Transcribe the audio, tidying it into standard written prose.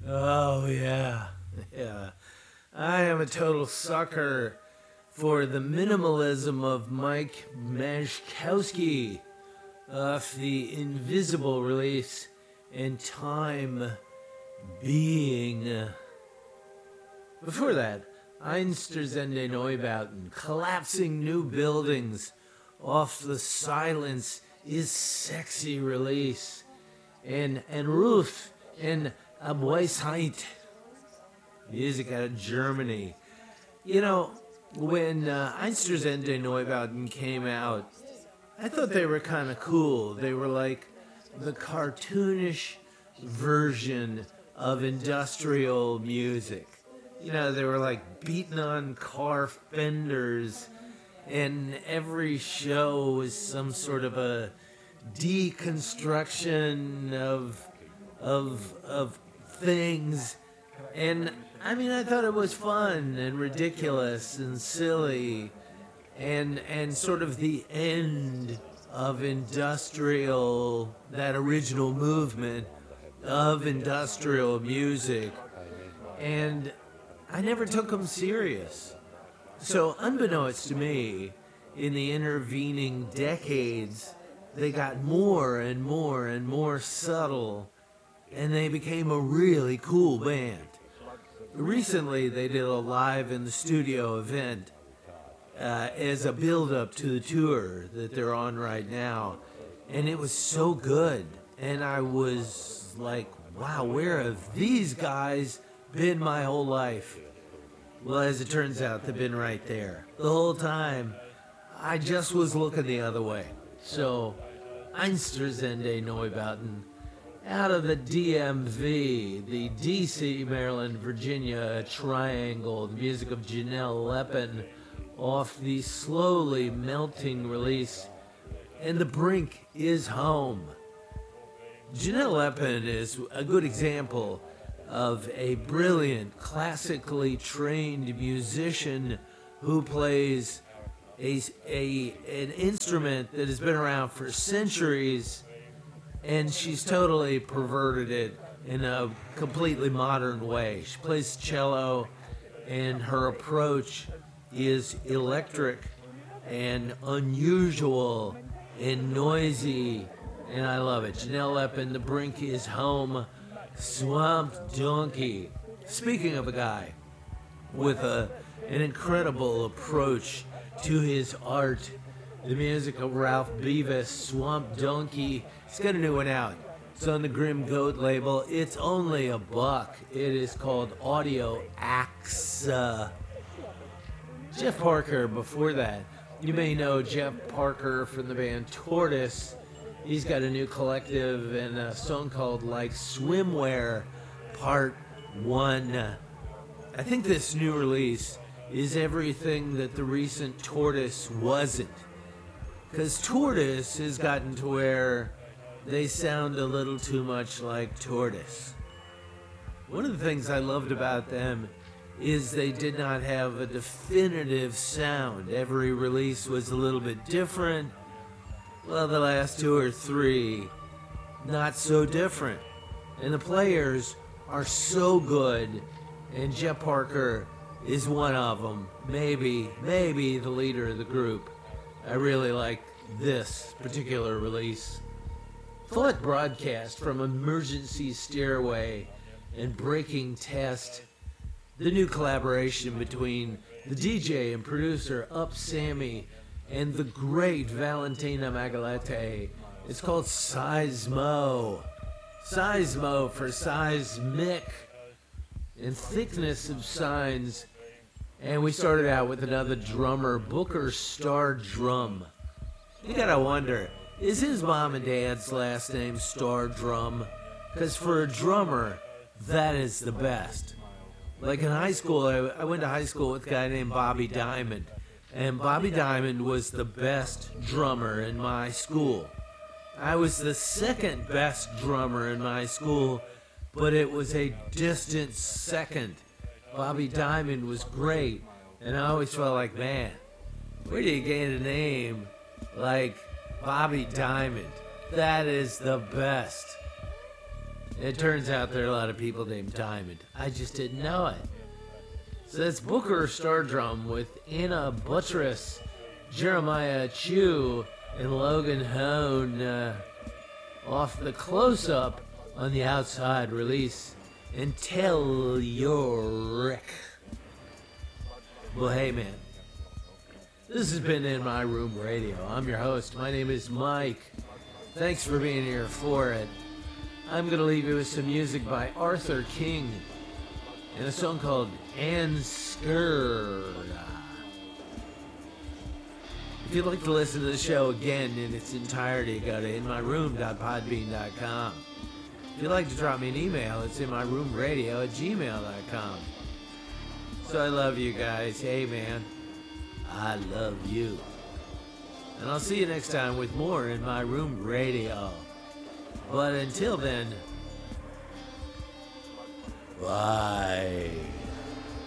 Oh, yeah. Yeah. I am a total sucker for the minimalism of Mike Mashkowski of the Invisible release and Time Being. Before that, Einstürzende Neubauten, collapsing new buildings off the Silence is Sexy release, and Ruf and Abweisheit, music out of Germany. You know, when Einstürzende Neubauten came out, I thought they were kind of cool. They were like the cartoonish version of industrial music. You know, they were like beating on car fenders, and every show was some sort of a deconstruction of things. And I mean, I thought it was fun and ridiculous and silly, and sort of the end of industrial, that original movement of industrial music. And I never took them serious. So unbeknownst to me, in the intervening decades, they got more and more and more subtle, and they became a really cool band. Recently, they did a live in the studio event as a build-up to the tour that they're on right now, and it was so good. And I was like, wow, where have these guys been my whole life? Well, as it turns out, they've been right there the whole time. I just was looking the other way. So, Einstürzende Neubauten, out of the DMV, the DC, Maryland, Virginia triangle, the music of Janelle Leppin, off the slowly melting release, And the Brink is home. Janelle Leppin is a good example of a brilliant, classically trained musician who plays an instrument that has been around for centuries, and she's totally perverted it in a completely modern way. She plays cello, and her approach is electric and unusual and noisy, and I love it. Janelle Leppin, The Brink is home. Swamp Donkey. Speaking of a guy with an incredible approach to his art, the music of Ralph Beavis, Swamp Donkey. He's got a new one out. It's on the Grim Goat label. It's only $1. It is called Audio Axe. Jeff Parker, before that. You may know Jeff Parker from the band Tortoise. He's got a new collective and a song called Like Swimwear Part 1. I think this new release is everything that the recent Tortoise wasn't. Because Tortoise has gotten to where they sound a little too much like Tortoise. One of the things I loved about them is they did not have a definitive sound. Every release was a little bit different. Well, the last 2 or 3, not so different. And the players are so good, and Jeff Parker is one of them. Maybe the leader of the group. I really like this particular release. Select broadcast from Emergency Stairway and Breaking Test. The new collaboration between the DJ and producer Up Sammy and the great Valentina Magalete. It's called Seismo. Seismo for seismic and thickness of signs. And we started out with another drummer, Booker Star Drum. You gotta wonder, is his mom and dad's last name Star Drum? Because for a drummer, that is the best. Like in high school, I went to high school with a guy named Bobby Diamond. And Bobby Diamond was the best drummer in my school. I was the second best drummer in my school, but it was a distant second. Bobby Diamond was great, and I always felt like, man, where do you get a name like Bobby Diamond? That is the best. It turns out there are a lot of people named Diamond. I just didn't know it. So that's Booker Stardrum with Anna Buttress, Jeremiah Chu, and Logan Hone off the close-up on the outside release. Until you're wreck. Well, hey, man. This has been In My Room Radio. I'm your host. My name is Mike. Thanks for being here for it. I'm going to leave you with some music by Arthur King and a song called Anskurda. If you'd like to listen to the show again in its entirety, go to inmyroom.podbean.com. If you'd like to drop me an email, it's inmyroomradio@gmail.com. So I love you guys. Hey, man. I love you. And I'll see you next time with more In My Room Radio. But until then, bye.